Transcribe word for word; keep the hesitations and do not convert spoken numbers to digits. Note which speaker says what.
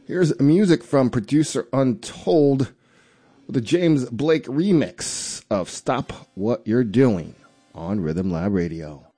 Speaker 1: Here's music from producer Untold with a James Blake remix of Stop What You're Doing on Rhythm Lab Radio.